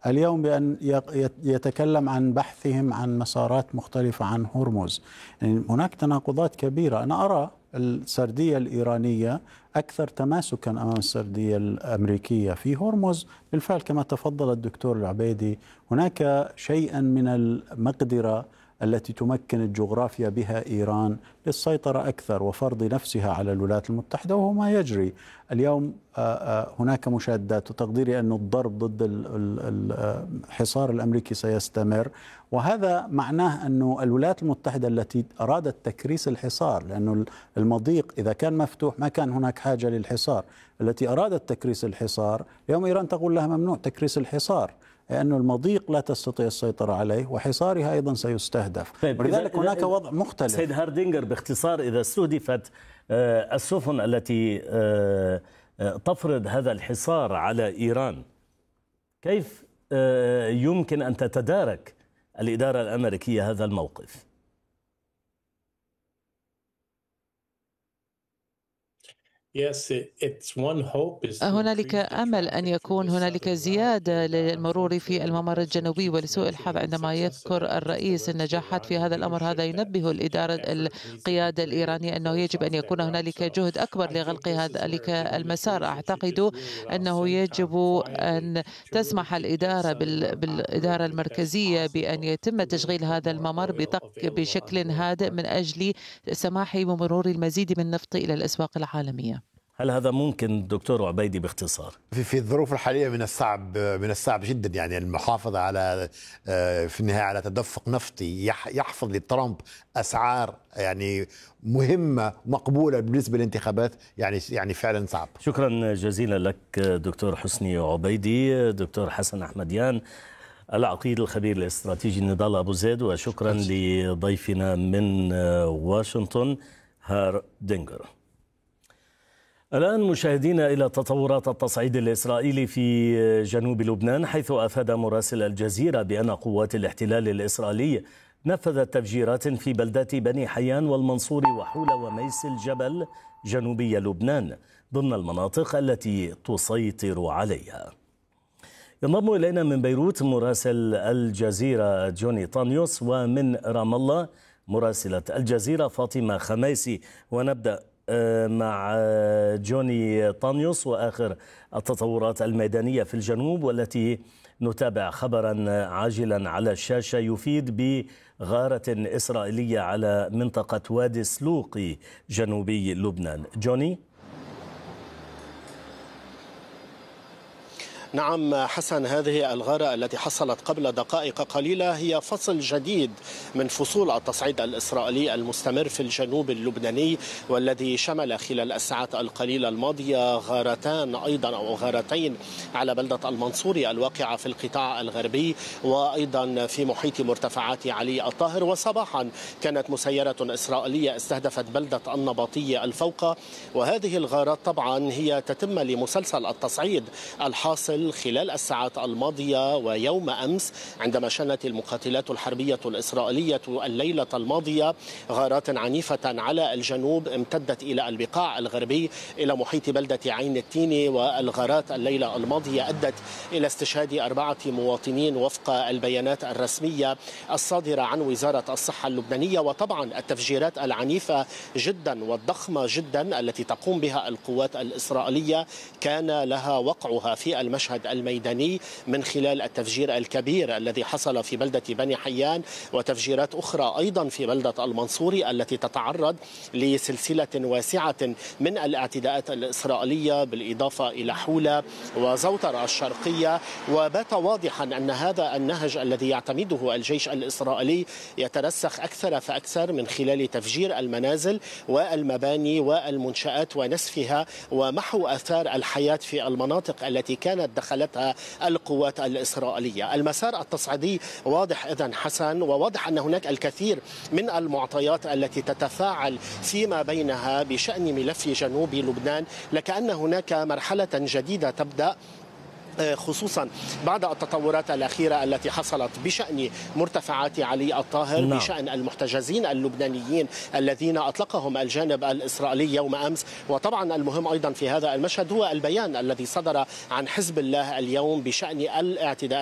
اليوم بأن يتكلم عن بحثهم عن مسارات مختلفة عن هرمز. يعني هناك تناقضات كبيرة. أنا أرى السردية الإيرانية أكثر تماسكا أمام السردية الأمريكية. في هرمز بالفعل كما تفضل الدكتور العبيدي هناك شيئا من المقدرة التي تمكن الجغرافيا بها إيران للسيطرة أكثر وفرض نفسها على الولايات المتحدة، وهو ما يجري اليوم. هناك مشادات وتقديري أن الضرب ضد الحصار الأمريكي سيستمر، وهذا معناه أن الولايات المتحدة التي أرادت تكريس الحصار، لأن المضيق إذا كان مفتوح ما كان هناك حاجة للحصار، التي أرادت تكريس الحصار اليوم إيران تقول لها ممنوع تكريس الحصار، لأن المضيق لا تستطيع السيطرة عليه وحصارها أيضا سيستهدف. ولذلك هناك وضع مختلف. سيد هاردينجر، باختصار، إذا استهدفت السفن التي تفرض هذا الحصار على إيران، كيف يمكن أن تتدارك الإدارة الأمريكية هذا الموقف؟ هنالك أمل أن يكون هنالك زيادة للمرور في الممر الجنوبي ولسوء الحظ. عندما يذكر الرئيس النجاحات في هذا الأمر، هذا ينبه القيادة الإيرانية أنه يجب أن يكون هنالك جهد أكبر لغلق ذلك المسار. أعتقد أنه يجب أن تسمح الإدارة بالإدارة المركزية بأن يتم تشغيل هذا الممر بشكل هادئ من أجل سماح بمرور المزيد من النفط إلى الأسواق العالمية. هل هذا ممكن دكتور عبيدي باختصار؟ في الظروف الحالية من الصعب جدا يعني المحافظة على في النهاية على تدفق نفطي يحفظ لترامب أسعار يعني مهمة مقبولة بالنسبة للانتخابات، يعني فعلا صعب. شكرا جزيلا لك دكتور حسني عبيدي. دكتور حسن أحمديان العقيد الخبير الاستراتيجي نضال أبو زيد، وشكرا لضيفنا من واشنطن هاردينجر. الآن مشاهدينا إلى تطورات التصعيد الإسرائيلي في جنوب لبنان، حيث أفاد مراسل الجزيرة بأن قوات الاحتلال الإسرائيلي نفذت تفجيرات في بلدات بني حيان والمنصور وحولة وميس الجبل جنوبي لبنان ضمن المناطق التي تسيطر عليها. ينضم إلينا من بيروت مراسل الجزيرة جوني طانيوس، ومن رام الله مراسلة الجزيرة فاطمة خميسي. ونبدأ مع جوني طانيوس وآخر التطورات الميدانية في الجنوب، والتي نتابع خبرا عاجلا على الشاشة يفيد بغارة إسرائيلية على منطقة وادي سلوقي جنوبي لبنان. جوني. نعم حسن، هذه الغارة التي حصلت قبل دقائق قليلة هي فصل جديد من فصول التصعيد الإسرائيلي المستمر في الجنوب اللبناني، والذي شمل خلال الساعات القليلة الماضية غارتان أيضا أو غارتين على بلدة المنصوري الواقعة في القطاع الغربي، وأيضا في محيط مرتفعات علي الطاهر. وصباحا كانت مسيرة إسرائيلية استهدفت بلدة النبطية الفوقة. وهذه الغارات طبعا هي تتم لمسلسل التصعيد الحاصل خلال الساعات الماضية ويوم أمس، عندما شنت المقاتلات الحربية الإسرائيلية الليلة الماضية غارات عنيفة على الجنوب امتدت إلى البقاع الغربي إلى محيط بلدة عين التيني. والغارات الليلة الماضية أدت إلى استشهاد 4 مواطنين وفق البيانات الرسمية الصادرة عن وزارة الصحة اللبنانية. وطبعا التفجيرات العنيفة جدا والضخمة جدا التي تقوم بها القوات الإسرائيلية كان لها وقعها في المشهد الميداني من خلال التفجير الكبير الذي حصل في بلدة بني حيان، وتفجيرات أخرى أيضا في بلدة المنصوري التي تتعرض لسلسلة واسعة من الاعتداءات الإسرائيلية، بالإضافة إلى حولة وزوطرة الشرقية. وبات واضحا أن هذا النهج الذي يعتمده الجيش الإسرائيلي يترسخ أكثر فأكثر من خلال تفجير المنازل والمباني والمنشآت ونسفها ومحو آثار الحياة في المناطق التي كانت دخلتها القوات الإسرائيلية. المسار التصعيدي واضح إذن حسن، وواضح أن هناك الكثير من المعطيات التي تتفاعل فيما بينها بشأن ملف جنوب لبنان، لكأن هناك مرحلة جديدة تبدأ، خصوصا بعد التطورات الأخيرة التي حصلت بشأن مرتفعات علي الطاهر، بشأن المحتجزين اللبنانيين الذين أطلقهم الجانب الإسرائيلي يوم أمس. وطبعا المهم أيضا في هذا المشهد هو البيان الذي صدر عن حزب الله اليوم بشأن الاعتداءات